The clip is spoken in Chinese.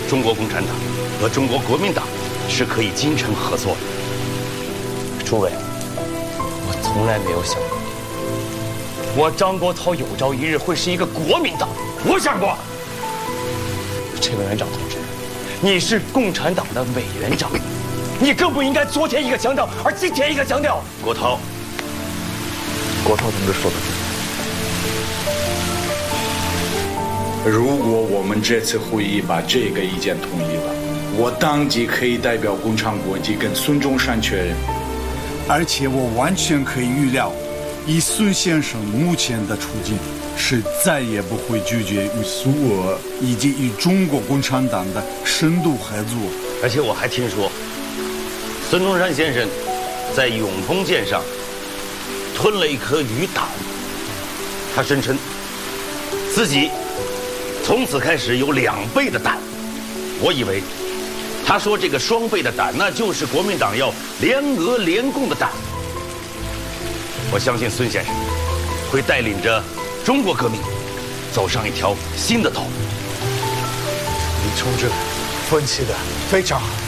中国共产党和中国国民党是可以精诚合作的。 诸位，我从来没有想过，我张国焘有朝一日会是一个国民党。我想过，陈委员长同志，你是共产党的委员长，你更不应该昨天一个强调，而今天一个强调。 国焘同志说的对。如果我们这次会议把这个意见统一了，我当即可以代表工厂国际跟孙中山确认。 而且我完全可以预料，以孙先生目前的处境，是再也不会拒绝与苏俄以及与中国共产党的深度合作。 而且我还听说，孙中山先生在永丰舰上吞了一颗鱼胆，他声称自己从此开始有2倍的胆。我以为他说这个双倍的胆，那就是国民党要联俄联共的胆。我相信孙先生会带领着中国革命走上一条新的道路。 李同志分析的非常好。